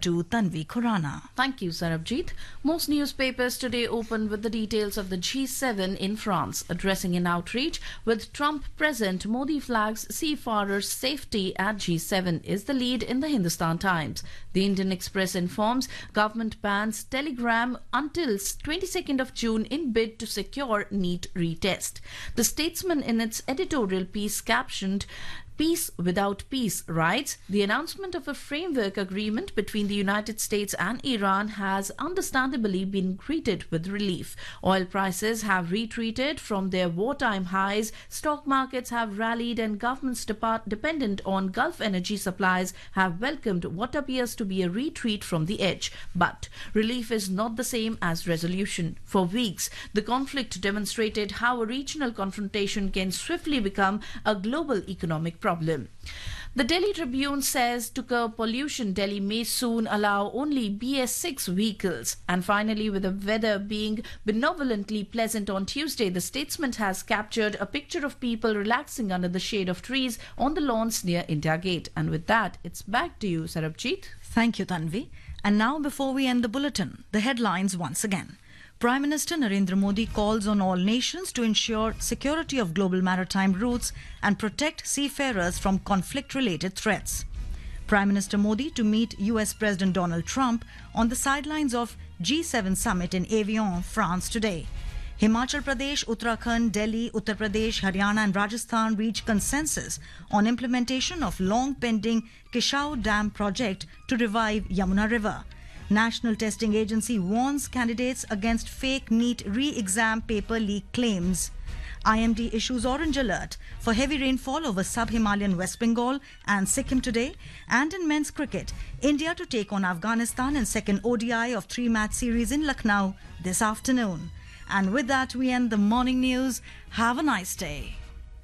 to Tanvi Khurana. Thank you, Sarabjit. Most newspapers today open with the details of the G7 in France. Addressing an outreach with Trump present, Modi flags seafarers' safety at G7 is the lead in the Hindustan Times. The Indian Express informs government bans Telegram until 22nd of June in bid to secure NEET retest. The Statesman in its editorial piece captioned "Peace without peace" writes, the announcement of a framework agreement between the United States and Iran has understandably been greeted with relief. Oil prices have retreated from their wartime highs, stock markets have rallied, and governments dependent on Gulf energy supplies have welcomed what appears to be a retreat from the edge. But relief is not the same as resolution. For weeks, the conflict demonstrated how a regional confrontation can swiftly become a global economic problem. The Delhi Tribune says to curb pollution, Delhi may soon allow only BS6 vehicles. And finally, with the weather being benevolently pleasant on Tuesday, the Statesman has captured a picture of people relaxing under the shade of trees on the lawns near India Gate. And with that, it's back to you, Sarabjit. Thank you, Tanvi. And now, before we end the bulletin, the headlines once again. Prime Minister Narendra Modi calls on all nations to ensure security of global maritime routes and protect seafarers from conflict-related threats. Prime Minister Modi to meet US President Donald Trump on the sidelines of G7 summit in Evian, France today. Himachal Pradesh, Uttarakhand, Delhi, Uttar Pradesh, Haryana and Rajasthan reach consensus on implementation of long-pending Kishau Dam project to revive Yamuna River. National Testing Agency warns candidates against fake NEET re-exam paper leak claims. IMD issues orange alert for heavy rainfall over sub-Himalayan West Bengal and Sikkim today. And in men's cricket, India to take on Afghanistan in second ODI of 3-match series in Lucknow this afternoon. And with that, we end the morning news. Have a nice day.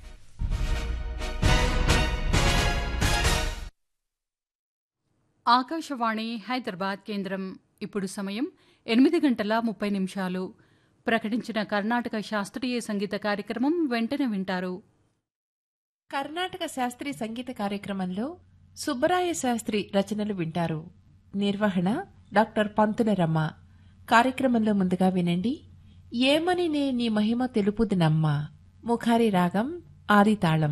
Akashvani Hyderabad కేంద్రం. ఇప్పుడు సమయం 8:30 ప్రకటించిన కర్ణాటక శాస్త్రీయ సంగీత కార్యక్రమం వెంటనే వింటారు. కర్ణాటక శాస్త్రీయ సంగీత కార్యక్రమంలో సుబ్బరాయ శాస్త్రి రచనలు వింటారు. నిర్వహణ డాక్టర్ పంతుల రమ్మ. కార్యక్రమంలో ముందుగా వినండి ఏమని నే నీ మహిమ తెలుపుదునమ్మ. ముఖారి రాగం ఆదితాళం.